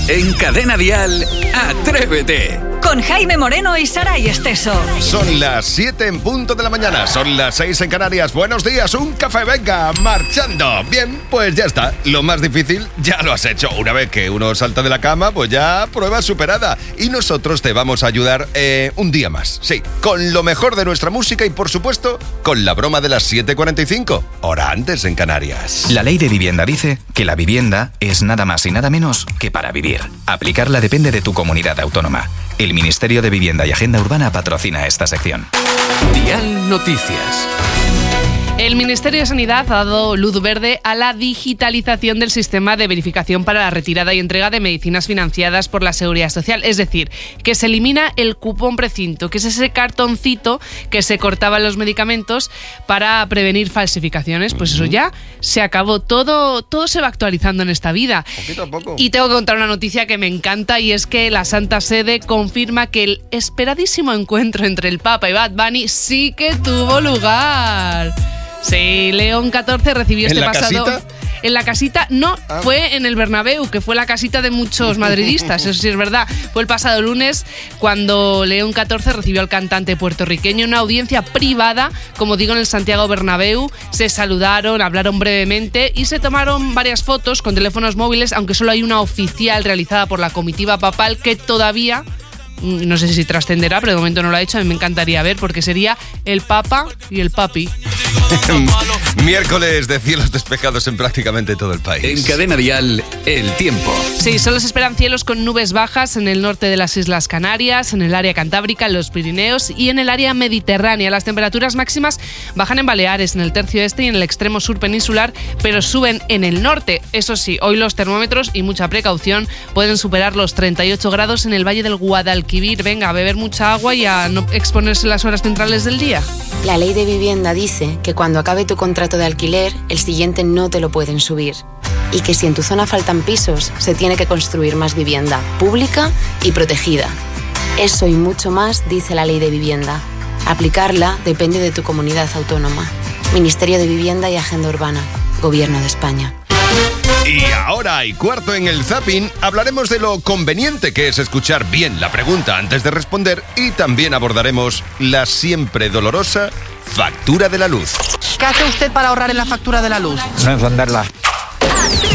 En Cadena Dial, Atrévete. Con Jaime Moreno y Saray Esteso. Son las 7 en punto de la mañana, son las 6 en Canarias. Buenos días, un café, venga, marchando. Bien, pues ya está. Lo más difícil ya lo has hecho. Una vez que uno salta de la cama, pues ya prueba superada. Y nosotros te vamos a ayudar un día más. Sí, con lo mejor de nuestra música y, por supuesto, con la broma de las 7:45, hora antes en Canarias. La ley de vivienda dice que la vivienda es nada más y nada menos que para vivir. Aplicarla depende de tu comunidad autónoma. El Ministerio de Vivienda y Agenda Urbana patrocina esta sección. Dial Noticias. El Ministerio de Sanidad ha dado luz verde a la digitalización del sistema de verificación para la retirada y entrega de medicinas financiadas por la Seguridad Social. Es decir, que se elimina el cupón precinto, que es ese cartoncito que se cortaba en los medicamentos para prevenir falsificaciones. Pues eso ya se acabó. Todo se va actualizando en esta vida. Poquito a poco. Y tengo que contar una noticia que me encanta, y es que la Santa Sede confirma que el esperadísimo encuentro entre el Papa y Bad Bunny sí que tuvo lugar. Sí, León XIV recibió este pasado... ¿Casita? En la casita, no, fue en el Bernabéu, que fue la casita de muchos madridistas, eso sí es verdad. Fue el pasado lunes cuando León XIV recibió al cantante puertorriqueño en una audiencia privada, como digo, en el Santiago Bernabéu. Se saludaron, hablaron brevemente y se tomaron varias fotos con teléfonos móviles, aunque solo hay una oficial realizada por la comitiva papal que todavía... No sé si trascenderá, pero de momento no lo ha hecho. A mí me encantaría ver, porque sería el Papa y el Papi. Miércoles de cielos despejados en prácticamente todo el país. En Cadena Dial, el tiempo. Sí, solo se esperan cielos con nubes bajas en el norte de las Islas Canarias, en el área cantábrica, en los Pirineos y en el área mediterránea. Las temperaturas máximas bajan en Baleares, en el tercio este y en el extremo sur peninsular, pero suben en el norte. Eso sí, hoy los termómetros, y mucha precaución, pueden superar los 38 grados en el Valle del Guadalquivir. Venga, a beber mucha agua y a no exponerse las horas centrales del día. La ley de vivienda dice que cuando acabe tu contrato de alquiler, el siguiente no te lo pueden subir. Y que si en tu zona faltan pisos, se tiene que construir más vivienda pública y protegida. Eso y mucho más dice la ley de vivienda. Aplicarla depende de tu comunidad autónoma. Ministerio de Vivienda y Agenda Urbana. Gobierno de España. Y ahora, y cuarto en el zapping, hablaremos de lo conveniente que es escuchar bien la pregunta antes de responder, y también abordaremos la siempre dolorosa factura de la luz. ¿Qué hace usted para ahorrar en la factura de la luz? No encenderla.